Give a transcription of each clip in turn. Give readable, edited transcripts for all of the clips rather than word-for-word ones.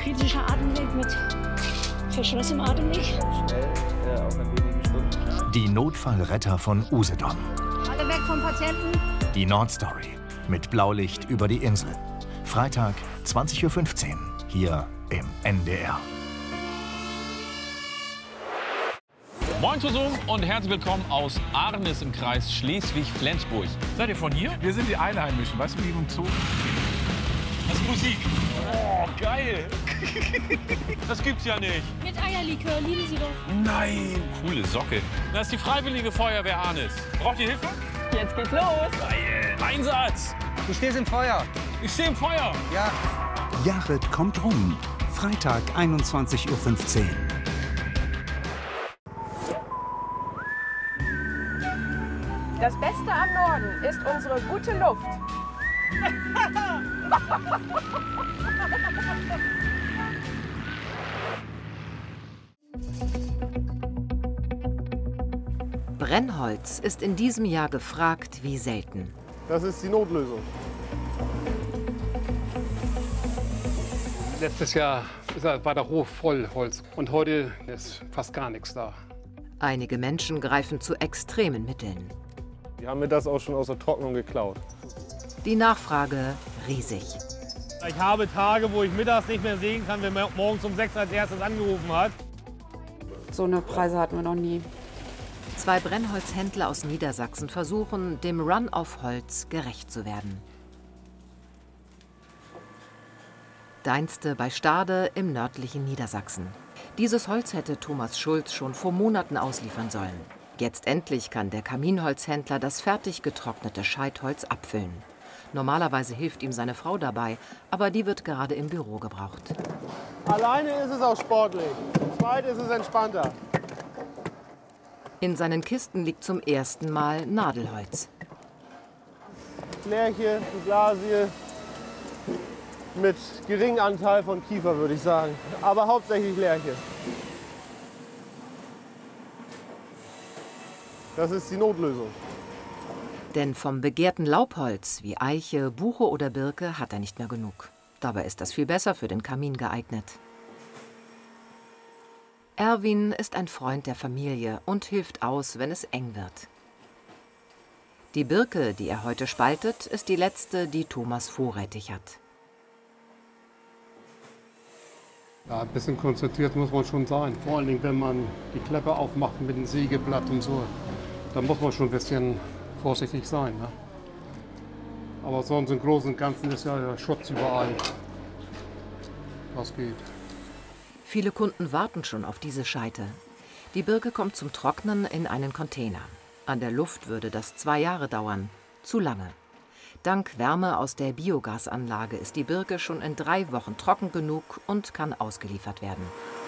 kritischer Atemweg mit verschlossenem Atemweg. Schnell, auch in wenigen Stunden. Die Notfallretter von Usedom. Alle weg vom Patienten. Die Nordstory mit Blaulicht über die Insel. Freitag 20:15 Uhr hier im NDR. Moin zusammen und herzlich willkommen aus Arnis im Kreis Schleswig-Flensburg. Seid ihr von hier? Wir sind die Einheimischen, weißt du, wie im Zoo? Das ist Musik. Oh, geil. Das gibt's ja nicht. Mit Eierlikör, lieben Sie doch. Nein! Coole Socke. Das ist die Freiwillige Feuerwehr Arnis. Braucht ihr Hilfe? Jetzt geht's los. Geil. Einsatz. Du stehst im Feuer. Ich stehe im Feuer. Ja. Jared kommt rum. Freitag 21:15 Uhr. Das Beste am Norden ist unsere gute Luft. Brennholz ist in diesem Jahr gefragt wie selten. Das ist die Notlösung. Letztes Jahr war der Hof voll Holz und heute ist fast gar nichts da. Einige Menschen greifen zu extremen Mitteln. Die haben mir das auch schon aus der Trocknung geklaut. Die Nachfrage riesig. Ich habe Tage, wo ich mittags nicht mehr sehen kann, wer morgens um 6 als erstes angerufen hat. So eine Preise hatten wir noch nie. 2 Brennholzhändler aus Niedersachsen versuchen, dem Run auf Holz gerecht zu werden. Deinste bei Stade im nördlichen Niedersachsen. Dieses Holz hätte Thomas Schulz schon vor Monaten ausliefern sollen. Jetzt endlich kann der Kaminholzhändler das fertig getrocknete Scheitholz abfüllen. Normalerweise hilft ihm seine Frau dabei, aber die wird gerade im Büro gebraucht. Alleine ist es auch sportlich. Zu zweit ist es entspannter. In seinen Kisten liegt zum ersten Mal Nadelholz. Lärche, Glasie, mit geringem Anteil von Kiefer, würde ich sagen. Aber hauptsächlich Lärche. Das ist die Notlösung. Denn vom begehrten Laubholz wie Eiche, Buche oder Birke hat er nicht mehr genug. Dabei ist das viel besser für den Kamin geeignet. Erwin ist ein Freund der Familie und hilft aus, wenn es eng wird. Die Birke, die er heute spaltet, ist die letzte, die Thomas vorrätig hat. Ja, ein bisschen konzentriert muss man schon sein. Vor allen Dingen, wenn man die Klappe aufmacht mit dem Sägeblatt und so. Da muss man schon ein bisschen vorsichtig sein. Ne? Aber sonst im Großen und Ganzen ist ja der Schutz überall. Was geht. Viele Kunden warten schon auf diese Scheite. Die Birke kommt zum Trocknen in einen Container. An der Luft würde das 2 Jahre dauern. Zu lange. Dank Wärme aus der Biogasanlage ist die Birke schon in 3 Wochen trocken genug und kann ausgeliefert werden.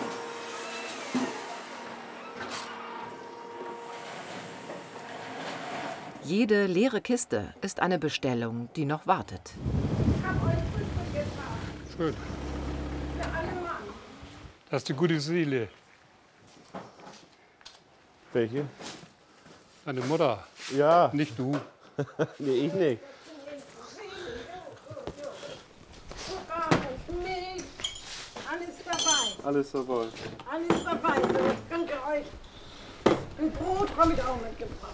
Jede leere Kiste ist eine Bestellung, die noch wartet. Schön. Das ist die gute Seele. Welche? Deine Mutter. Ja. Nicht du. Nee, ich nicht. Milch, alles dabei. Alles dabei. Alles dabei. So, jetzt könnt ihr euch ein Brot habe ich auch mitgebracht.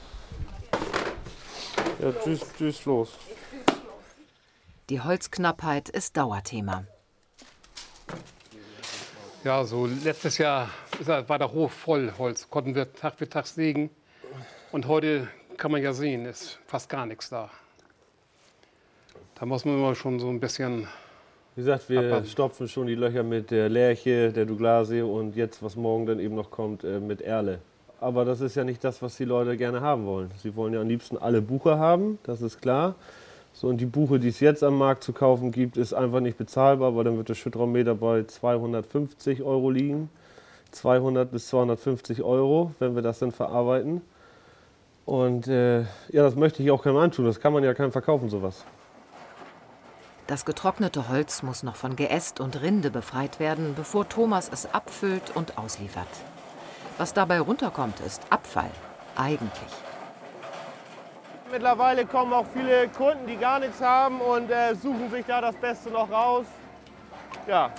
Ja, tschüss, los. Die Holzknappheit ist Dauerthema. Ja, so letztes Jahr war der Hof voll Holz. Konnten wir Tag für Tag sägen. Und heute kann man ja sehen, ist fast gar nichts da. Da muss man immer schon so ein bisschen. Wie gesagt, wir abwarten. stopfen schon die Löcher mit der Lärche, der Douglasie und jetzt, was morgen dann eben noch kommt, mit Erle. Aber das ist ja nicht das, was die Leute gerne haben wollen. Sie wollen ja am liebsten alle Buche haben, das ist klar. So, und die Buche, die es jetzt am Markt zu kaufen gibt, ist einfach nicht bezahlbar, weil dann wird der Schüttraummeter bei 250 € liegen. 200 bis 250 €, wenn wir das dann verarbeiten. Und ja, das möchte ich auch keinem antun. Das kann man ja keinem verkaufen, sowas. Das getrocknete Holz muss noch von Geäst und Rinde befreit werden, bevor Thomas es abfüllt und ausliefert. Was dabei runterkommt, ist Abfall. Eigentlich. Mittlerweile kommen auch viele Kunden, die gar nichts haben und suchen sich da das Beste noch raus. Ja,